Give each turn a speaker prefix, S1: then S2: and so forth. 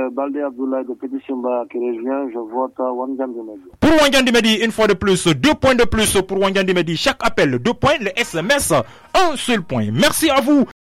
S1: Balde Abdoulaye de Petit Simba qui revient, je vote Wangan Dimedi.
S2: Pour Wangan Dimedi, une fois de plus, 2 points de plus pour Wangan Dimedi. Chaque appel, 2 points. Les SMS, un seul point. Merci à vous.